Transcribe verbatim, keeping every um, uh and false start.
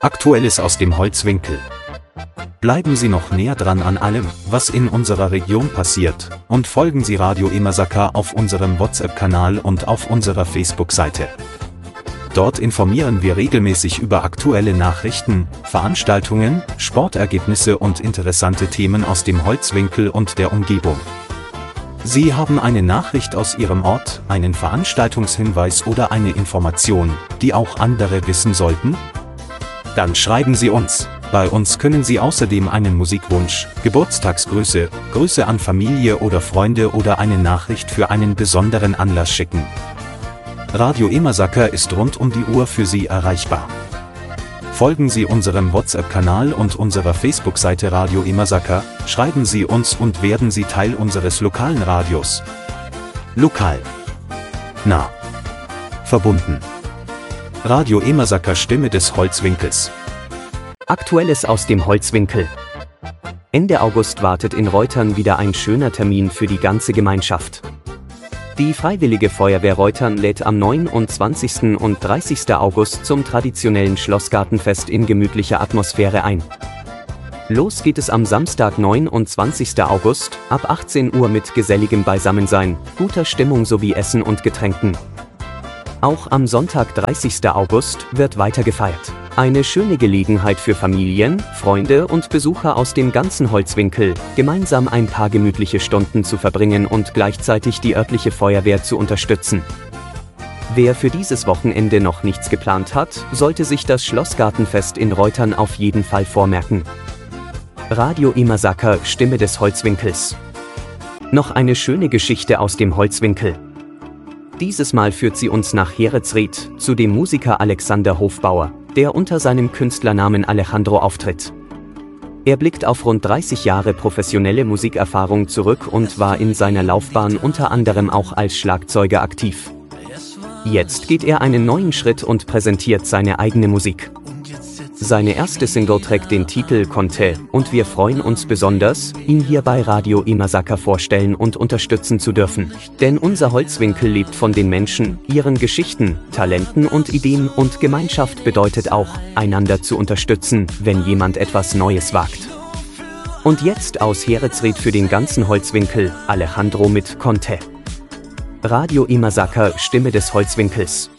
Aktuelles aus dem Holzwinkel. Bleiben Sie noch näher dran an allem, was in unserer Region passiert, und folgen Sie Radio Emasaka auf unserem WhatsApp-Kanal und auf unserer Facebook-Seite. Dort informieren wir regelmäßig über aktuelle Nachrichten, Veranstaltungen, Sportergebnisse und interessante Themen aus dem Holzwinkel und der Umgebung. Sie haben eine Nachricht aus Ihrem Ort, einen Veranstaltungshinweis oder eine Information, die auch andere wissen sollten? Dann schreiben Sie uns. Bei uns können Sie außerdem einen Musikwunsch, Geburtstagsgrüße, Grüße an Familie oder Freunde oder eine Nachricht für einen besonderen Anlass schicken. Radio Emasaka ist rund um die Uhr für Sie erreichbar. Folgen Sie unserem WhatsApp-Kanal und unserer Facebook-Seite Radio Emasaka, schreiben Sie uns und werden Sie Teil unseres lokalen Radios. Lokal. Nah. Verbunden. Radio Emasaka, Stimme des Holzwinkels. Aktuelles aus dem Holzwinkel. Ende August wartet in Reutern wieder ein schöner Termin für die ganze Gemeinschaft. Die Freiwillige Feuerwehr Reutern lädt am neunundzwanzigsten und dreißigsten August zum traditionellen Schlossgartenfest in gemütlicher Atmosphäre ein. Los geht es am Samstag, neunundzwanzigsten August, ab achtzehn Uhr mit geselligem Beisammensein, guter Stimmung sowie Essen und Getränken. Auch am Sonntag, dreißigsten August, wird weiter gefeiert. Eine schöne Gelegenheit für Familien, Freunde und Besucher aus dem ganzen Holzwinkel, gemeinsam ein paar gemütliche Stunden zu verbringen und gleichzeitig die örtliche Feuerwehr zu unterstützen. Wer für dieses Wochenende noch nichts geplant hat, sollte sich das Schlossgartenfest in Reutern auf jeden Fall vormerken. Radio Emasaka, Stimme des Holzwinkels. Noch eine schöne Geschichte aus dem Holzwinkel. Dieses Mal führt sie uns nach Heretsried, zu dem Musiker Alexander Hofbauer, der unter seinem Künstlernamen Alejandro auftritt. Er blickt auf rund dreißig Jahre professionelle Musikerfahrung zurück und war in seiner Laufbahn unter anderem auch als Schlagzeuger aktiv. Jetzt geht er einen neuen Schritt und präsentiert seine eigene Musik. Seine erste Single trägt den Titel Conte und wir freuen uns besonders, ihn hier bei Radio Emasaka vorstellen und unterstützen zu dürfen. Denn unser Holzwinkel lebt von den Menschen, ihren Geschichten, Talenten und Ideen und Gemeinschaft bedeutet auch, einander zu unterstützen, wenn jemand etwas Neues wagt. Und jetzt aus Heretsried für den ganzen Holzwinkel, Alejandro mit Conte. Radio Emasaka, Stimme des Holzwinkels.